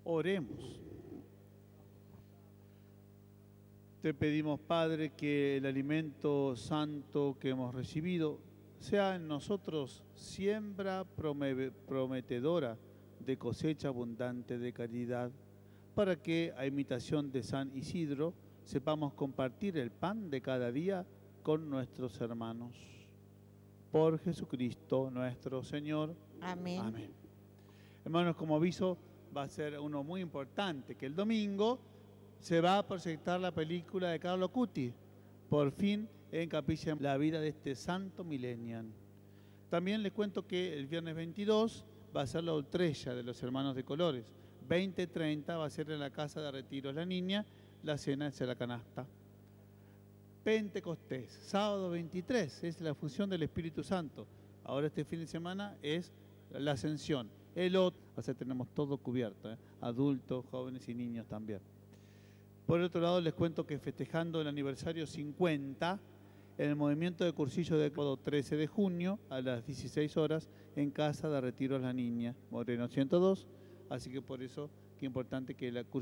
Oremos. Te pedimos, Padre, que el alimento santo que hemos recibido sea en nosotros siembra prometedora de cosecha abundante de caridad, para que, a imitación de San Isidro, sepamos compartir el pan de cada día con nuestros hermanos. Por Jesucristo nuestro Señor. Amén. Amén. Hermanos, como aviso, va a ser uno muy importante, que el domingo se va a proyectar la película de Carlo Cuti, por fin en Capilla la vida de este santo millennial. También les cuento que el viernes 22 va a ser la Ultrella de los Hermanos de Colores. 20:30 va a ser en la Casa de Retiros La Niña, la cena de la canasta. Pentecostés, sábado 23, es la fusión del Espíritu Santo. Ahora este fin de semana es la Ascensión. El otro, o sea, tenemos todo cubierto, adultos, jóvenes y niños también. Por otro lado, les cuento que festejando el aniversario 50, en el movimiento de cursillo de 13 de junio a las 16 horas en Casa de Retiros La Niña, Moreno 102. Así que por eso, qué importante que la cursillo